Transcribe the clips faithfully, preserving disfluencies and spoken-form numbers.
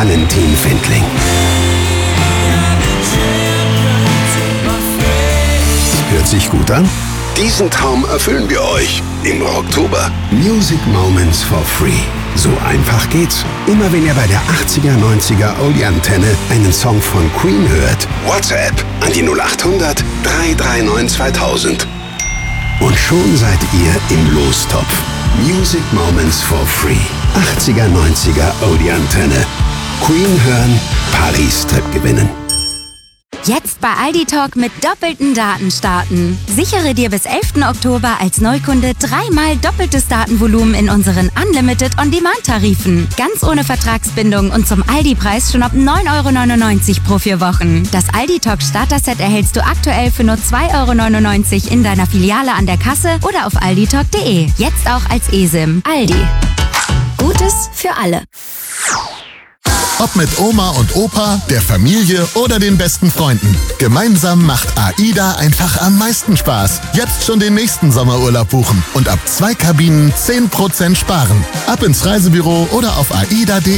Valentin Findling. Hört sich gut an? Diesen Traum erfüllen wir euch im Oktober. Music Moments for Free. So einfach geht's. Immer wenn ihr bei der achtziger, neunziger Oldie-Antenne einen Song von Queen hört, WhatsApp an die null acht hundert, drei drei neun zweitausend. Und schon seid ihr im Lostopf. Music Moments for Free. achtziger, neunziger Oldie-Antenne. Queen hören, Paris-Trip gewinnen. Jetzt bei Aldi Talk mit doppelten Daten starten. Sichere dir bis elften Oktober als Neukunde dreimal doppeltes Datenvolumen in unseren Unlimited On-Demand-Tarifen. Ganz ohne Vertragsbindung und zum Aldi-Preis schon ab neun Euro neunundneunzig pro vier Wochen. Das Aldi Talk Starter-Set erhältst du aktuell für nur zwei Euro neunundneunzig in deiner Filiale an der Kasse oder auf alditalk punkt de. Jetzt auch als eSIM. Aldi. Gutes für alle. Ob mit Oma und Opa, der Familie oder den besten Freunden. Gemeinsam macht AIDA einfach am meisten Spaß. Jetzt schon den nächsten Sommerurlaub buchen und ab zwei Kabinen zehn Prozent sparen. Ab ins Reisebüro oder auf aida punkt de.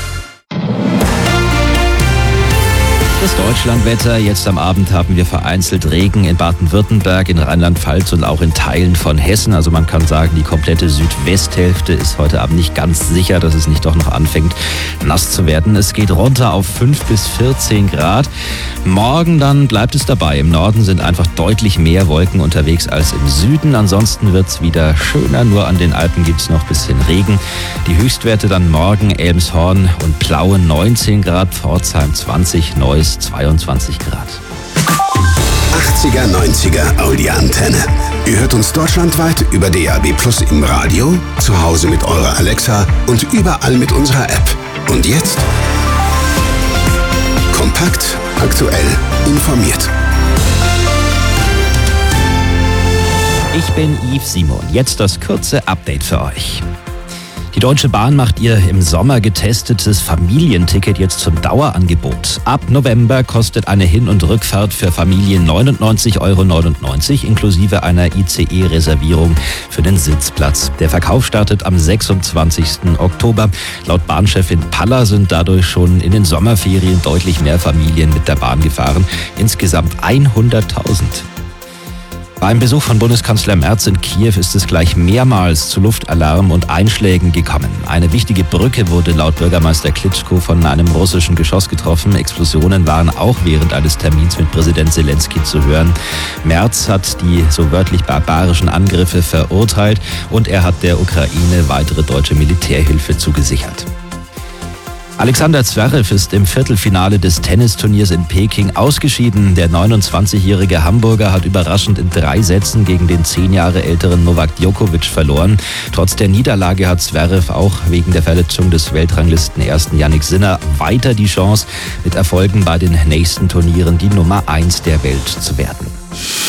Das Deutschlandwetter. Jetzt am Abend haben wir vereinzelt Regen in Baden-Württemberg, in Rheinland-Pfalz und auch in Teilen von Hessen. Also man kann sagen, die komplette Südwesthälfte ist heute Abend nicht ganz sicher, dass es nicht doch noch anfängt, nass zu werden. Es geht runter auf fünf bis vierzehn Grad. Morgen dann bleibt es dabei. Im Norden sind einfach deutlich mehr Wolken unterwegs als im Süden. Ansonsten wird es wieder schöner. Nur an den Alpen gibt es noch ein bisschen Regen. Die Höchstwerte dann morgen Elmshorn und Plauen neunzehn Grad, Pforzheim zwanzig, Neuss zweiundzwanzig Grad. achtziger, neunziger Audi-Antenne. Ihr hört uns deutschlandweit über D A B Plus im Radio, zu Hause mit eurer Alexa und überall mit unserer App. Und jetzt kompakt, aktuell, informiert. Ich bin Yves Simon. Jetzt das kurze Update für euch. Die Deutsche Bahn macht ihr im Sommer getestetes Familienticket jetzt zum Dauerangebot. Ab November kostet eine Hin- und Rückfahrt für Familien neunundneunzig Euro neunundneunzig inklusive einer I C E-Reservierung für den Sitzplatz. Der Verkauf startet am sechsundzwanzigsten Oktober. Laut Bahnchefin Paller sind dadurch schon in den Sommerferien deutlich mehr Familien mit der Bahn gefahren. Insgesamt hunderttausend. Beim Besuch von Bundeskanzler Merz in Kiew ist es gleich mehrmals zu Luftalarm und Einschlägen gekommen. Eine wichtige Brücke wurde laut Bürgermeister Klitschko von einem russischen Geschoss getroffen. Explosionen waren auch während eines Termins mit Präsident Zelensky zu hören. Merz hat die so wörtlich barbarischen Angriffe verurteilt und er hat der Ukraine weitere deutsche Militärhilfe zugesichert. Alexander Zverev ist im Viertelfinale des Tennisturniers in Peking ausgeschieden. Der neunundzwanzigjährige Hamburger hat überraschend in drei Sätzen gegen den zehn Jahre älteren Novak Djokovic verloren. Trotz der Niederlage hat Zverev auch wegen der Verletzung des Weltranglistenersten Jannik Sinner weiter die Chance, mit Erfolgen bei den nächsten Turnieren die Nummer eins der Welt zu werden.